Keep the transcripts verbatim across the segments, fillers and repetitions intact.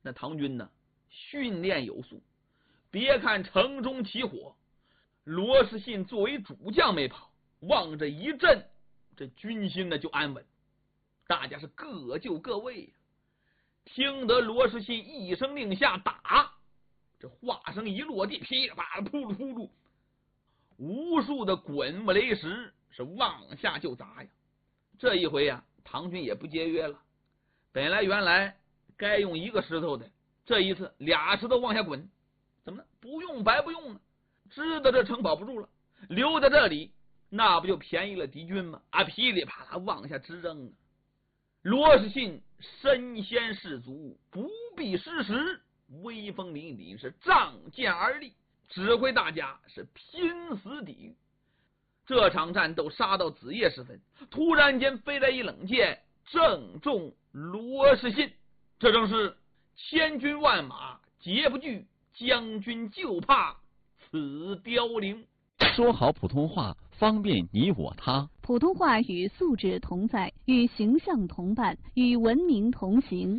那唐军呢，训练有素。别看城中起火，罗士信作为主将没跑，往这一阵，这军心呢就安稳，大家是各就各位呀。听得罗士信一声令下打，这话声一落地，噼里啪啦，扑噜扑噜，无数的滚木雷石是往下就砸呀。这一回呀，唐军也不节约了，本来原来该用一个石头的，这一次俩石头往下滚，怎么呢？不用白不用啊！知道这城保不住了，留在这里，那不就便宜了敌军吗？啊，噼里啪啦往下直扔啊！罗士信身先士卒，不避失时，威风凛凛，是仗剑而立，指挥大家是拼死抵御。这场战斗杀到子夜时分，突然间飞来一冷箭，正中罗士信。这正是千军万马皆不惧，将军就怕此凋零。 说好普通话，方便你我他。 普通话与素质同在，与形象同伴，与文明同行。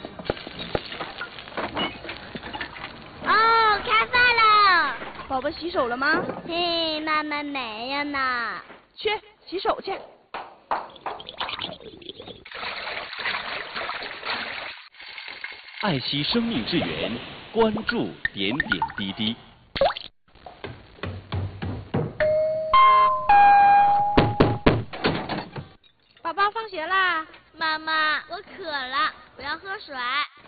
哦，开饭了！ 宝宝洗手了吗？ 嘿，妈妈没有呢。 去洗手去。 爱惜生命之源，关注点点滴滴。 宝宝放学啦！ 妈妈，我渴了，我要喝水。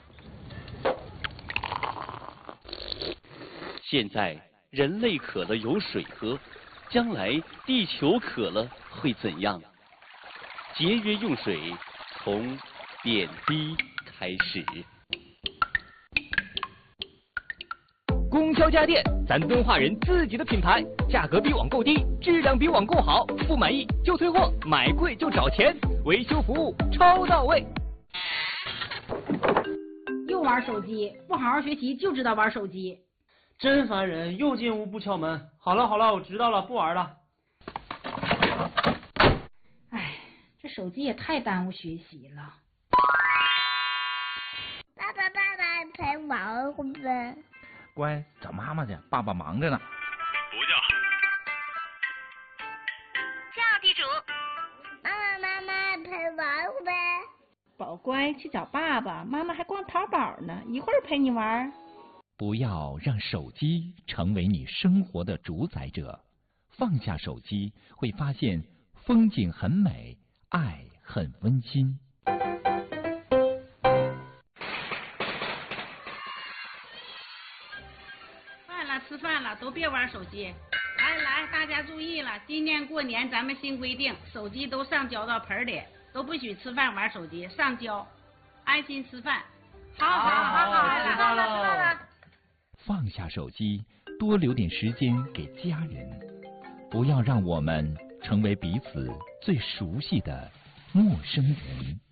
现在人类渴了有水喝，将来地球渴了会怎样？节约用水，从点滴开始。 供销家电，咱敦化人自己的品牌，价格比网购低，质量比网购好，不满意就退货，买贵就找钱，维修服务超到位。 又玩手机，不好好学习就知道玩手机， 真烦人！又进屋不敲门。好了好了，我知道了，不玩了。 哎，这手机也太耽误学习了。 爸爸爸爸陪玩会呗。 乖，找妈妈去，爸爸忙着呢。 不叫。 叫地主。妈妈妈妈陪玩会呗。 宝乖，去找爸爸，妈妈还逛淘宝呢，一会儿陪你玩。 不要让手机成为你生活的主宰者，放下手机，会发现风景很美，爱很温馨。 吃饭了，都别玩手机。来来，大家注意了，今年过年咱们新规定，手机都上交到盆里，都不许吃饭玩手机，上交，安心吃饭。好好好好， 知道了。 放下手机，多留点时间给家人，不要让我们成为彼此最熟悉的陌生人。